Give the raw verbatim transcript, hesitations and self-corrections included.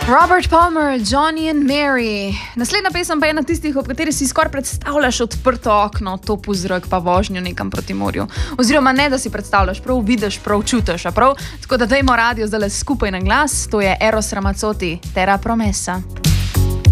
Robert Palmer, Johnny and Mary. Naslednja pesem pa je ena tistih, ob kateri si skoraj predstavljaš odprto okno, top vzrok pa vožnjo nekam proti morju. Oziroma ne, da si predstavljaš, prav vidiš, prav čutiš, a prav? Tako da dajmo radio zdaj skupaj na glas, to je Eros Ramazzotti, Terra Promessa.